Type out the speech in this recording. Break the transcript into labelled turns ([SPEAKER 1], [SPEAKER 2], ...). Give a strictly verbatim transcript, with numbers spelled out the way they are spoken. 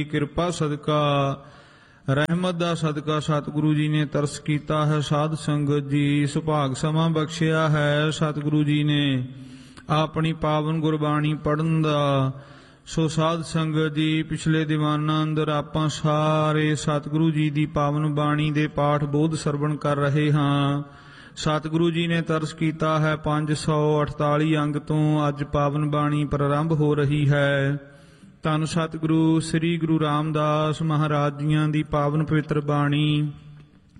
[SPEAKER 1] ਕਿਰਪਾ ਸਦਕਾ, ਰਹਿਮਤ ਦਾ ਸਦਕਾ ਸਤਿਗੁਰੂ ਜੀ ਨੇ ਤਰਸ ਕੀਤਾ ਹੈ। ਸਾਧ ਸੰਗਤ ਜੀ, ਸੁਭਾਗ ਸਮਾਂ ਬਖਸ਼ਿਆ ਹੈ ਸਤਿਗੁਰੂ ਜੀ ਨੇ ਆਪਣੀ ਪਾਵਨ ਗੁਰਬਾਣੀ ਪੜ੍ਹਨ ਦਾ। ਸੋ ਸਾਧ ਸੰਗਤ ਜੀ, ਪਿਛਲੇ ਦੀਵਾਨਾਂ ਅੰਦਰ ਆਪਾਂ ਸਾਰੇ ਸਤਿਗੁਰੂ ਜੀ ਦੀ ਪਾਵਨ ਬਾਣੀ ਦੇ ਪਾਠ ਬੋਧ ਸਰਵਣ ਕਰ ਰਹੇ ਹਾਂ। ਸਤਿਗੁਰੂ ਜੀ ਨੇ ਤਰਸ ਕੀਤਾ ਹੈ। ਪੰਜ ਸੌ ਅਠਤਾਲੀ ਅੰਗ ਤੋਂ ਅੱਜ ਪਾਵਨ ਬਾਣੀ ਪ੍ਰਾਰੰਭ ਹੋ ਰਹੀ ਹੈ। ਧੰਨ ਸਤਿਗੁਰੂ ਸ੍ਰੀ ਗੁਰੂ ਰਾਮਦਾਸ ਮਹਾਰਾਜ ਜੀਆਂ ਦੀ ਪਾਵਨ ਪਵਿੱਤਰ ਬਾਣੀ